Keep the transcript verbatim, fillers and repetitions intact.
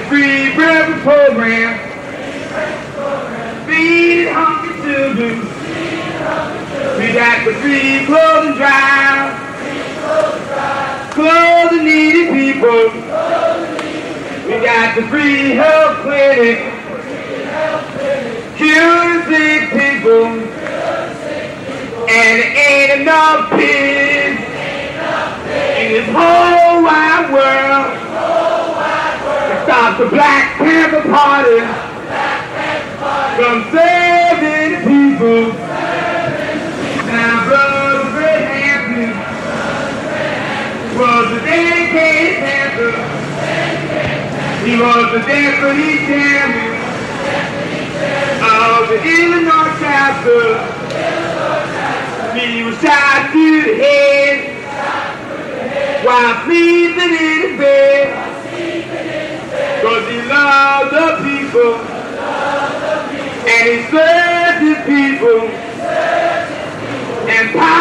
free breakfast program. Feed hungry children. We got the free clothing drive. Clothe the needy people. We got the free health clinic. Cure the sick people. And there ain't enough pigs in this whole wide world to stop the Black Panther Party from serving the people. Now, Brother Fred Hampton was a dedicated Panther. He was the deputy chairman of the Illinois chapter. He was shot through the head while sleeping in his bed, cause he loved the people and he served his people and